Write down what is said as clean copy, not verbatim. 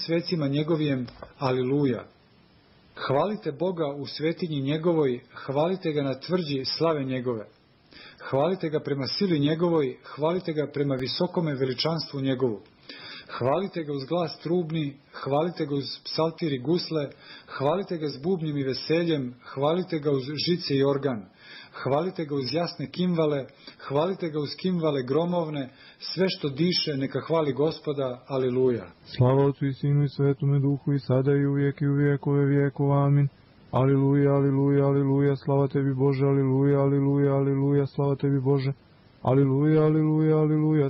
svecima njegovijem, aleluja. Hvalite Boga u svetinji njegovoj, hvalite ga na tvrđi slave njegove. Hvalite ga prema sili njegovoj, hvalite ga prema visokome veličanstvu njegovu. Hvalite ga uz glas trubni, hvalite ga uz psaltir i gusle, hvalite ga s bubnjem i veseljem, hvalite ga uz žice i organ, hvalite ga uz jasne kimvale, hvalite ga uz kimvale gromovne, sve što diše neka hvali Gospoda, aleluja. Slava Otcu i Sinu i Svetome Duhu i sada i uvijek i u vijekove vijekova, amin. Aleluja, aleluja, aleluja, slava tebi Bože, aleluja, aleluja, aleluja, slava tebi Bože. Aleluja, aleluja, aleluja,